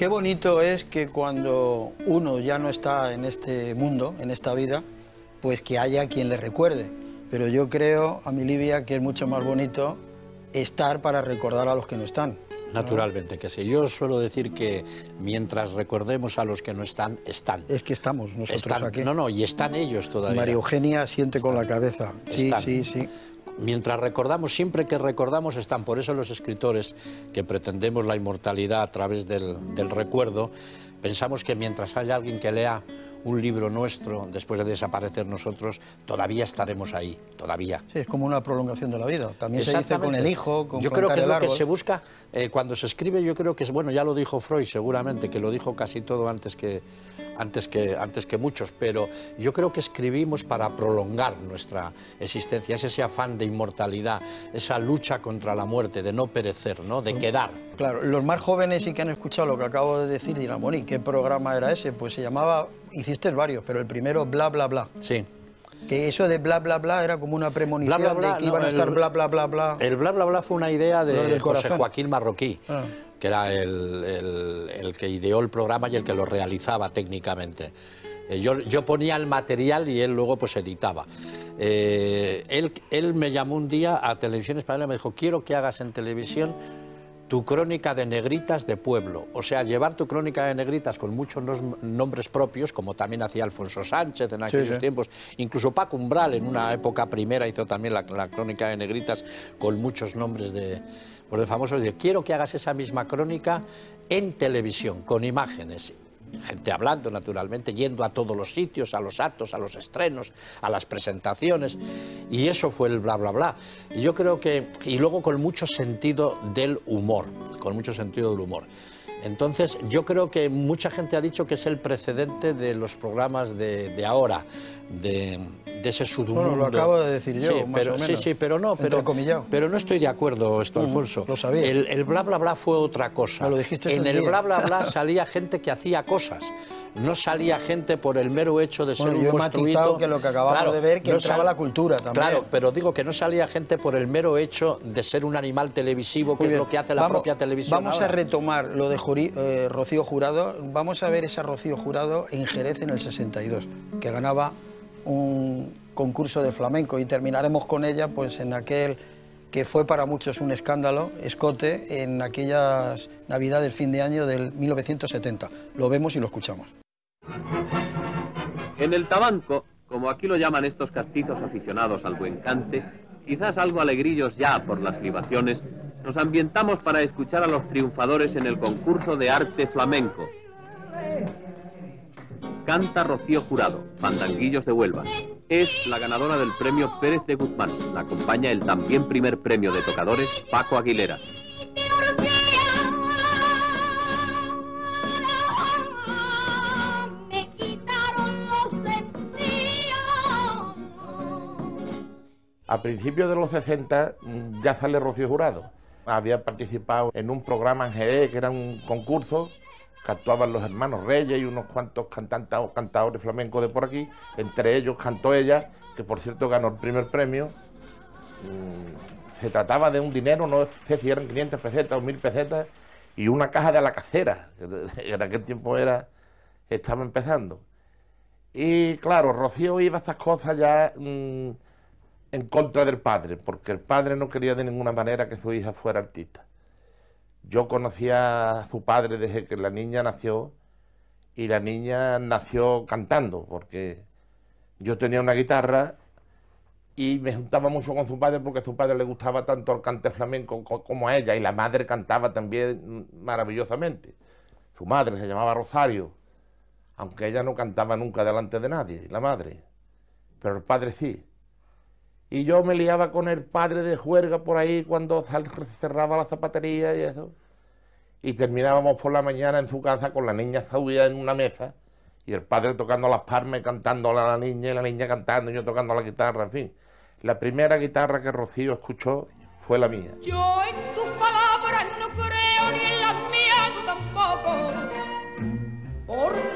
qué bonito es que cuando uno ya no está en este mundo, en esta vida, pues que haya quien le recuerde. Pero yo creo, a mi Livia, que es mucho más bonito estar para recordar a los que no están. Naturalmente que sí. Yo suelo decir que mientras recordemos a los que no están, están. Es que estamos nosotros están, aquí. No, y están ellos todavía. María Eugenia siente con la cabeza. Sí, Están. sí, sí. Mientras recordamos, siempre que recordamos están. Por eso los escritores que pretendemos la inmortalidad a través del recuerdo, pensamos que mientras haya alguien que lea un libro nuestro, después de desaparecer nosotros, todavía estaremos ahí, todavía. Sí, es como una prolongación de la vida. También se dice con el hijo, con yo creo que es el lo que árbol. se busca cuando se escribe. Yo creo que es bueno, ya lo dijo Freud seguramente, que lo dijo casi todo antes que muchos, pero yo creo que escribimos para prolongar nuestra existencia, es ese afán de inmortalidad, esa lucha contra la muerte, de no perecer, ¿no? De quedar. Claro, los más jóvenes sí que han escuchado lo que acabo de decir, dirán, bueno, ¿y qué programa era ese? Pues se llamaba, hiciste varios, pero el primero, Bla, Bla, Bla. Sí. Que eso de bla, bla, bla era como una premonición Bla, bla, bla, de que iban a estar bla, bla, bla, bla. El bla, bla, bla fue una idea de José corazón. Joaquín Marroquí, que era el que ideó el programa y el que lo realizaba técnicamente. Yo ponía el material y él luego pues editaba. Él me llamó un día a Televisión Española y me dijo, quiero que hagas en televisión tu crónica de negritas de pueblo, o sea, llevar tu crónica de negritas con muchos nombres propios, como también hacía Alfonso Sánchez en aquellos tiempos, incluso Paco Umbral en una época primera hizo también la crónica de negritas con muchos nombres de famosos. Quiero que hagas esa misma crónica en televisión, con imágenes. Gente hablando, naturalmente, yendo a todos los sitios, a los actos, a los estrenos, a las presentaciones, y eso fue el bla, bla, bla. Y yo creo que, y luego con mucho sentido del humor, con mucho sentido del humor. Entonces, yo creo que mucha gente ha dicho que es el precedente de los programas de ahora, de ese submundo. Bueno, lo acabo de decir yo, sí, más pero, o menos. Sí, pero no, pero no estoy de acuerdo, Alfonso. Lo sabía. El bla, bla, bla fue otra cosa. Me lo dijiste en ese el día. bla, bla, bla salía gente que hacía cosas. No salía gente por el mero hecho de ser un yo he monstruito. matizado que lo que acabamos de ver, que entraba la cultura también. Claro, pero digo que no salía gente por el mero hecho de ser un animal televisivo, que es lo que hace la propia televisión. Vamos ahora. a retomar lo de Rocío Jurado. Vamos a ver esa Rocío Jurado en Jerez en el 62, que ganaba un concurso de flamenco, y terminaremos con ella pues en aquel que fue para muchos un escándalo, escote, en aquellas navidades fin de año del 1970. Lo vemos y lo escuchamos. En el tabanco, como aquí lo llaman estos castizos aficionados al buen cante, quizás algo alegrillos ya por las libaciones, nos ambientamos para escuchar a los triunfadores en el concurso de arte flamenco. Canta Rocío Jurado, Fandanguillos de Huelva. Es la ganadora del premio Pérez de Guzmán. La acompaña el también primer premio de tocadores, Paco Aguilera. A principios de los 60 ya sale Rocío Jurado. Había participado en un programa en Jerez, que era un concurso, que actuaban los hermanos Reyes y unos cuantos cantadores flamencos de por aquí. Entre ellos cantó ella, que por cierto ganó el primer premio. Se trataba de un dinero, no sé si eran 500 pesetas o 1000 pesetas, y una caja de la casera, que en aquel tiempo estaba empezando. Y claro, Rocío iba a estas cosas ya en contra del padre, porque el padre no quería de ninguna manera que su hija fuera artista. Yo conocía a su padre desde que la niña nació, y la niña nació cantando, porque yo tenía una guitarra y me juntaba mucho con su padre, porque a su padre le gustaba tanto el cante flamenco como a ella, y la madre cantaba también maravillosamente. Su madre se llamaba Rosario, aunque ella no cantaba nunca delante de nadie, la madre, pero el padre sí. Y yo me liaba con el padre de juerga por ahí cuando cerraba la zapatería y eso. Y terminábamos por la mañana en su casa con la niña subida en una mesa y el padre tocando las palmas y cantándole a la niña, y la niña cantando y yo tocando la guitarra, en fin. La primera guitarra que Rocío escuchó fue la mía. Yo en tus palabras no creo, ni en las mías tú tampoco. Porque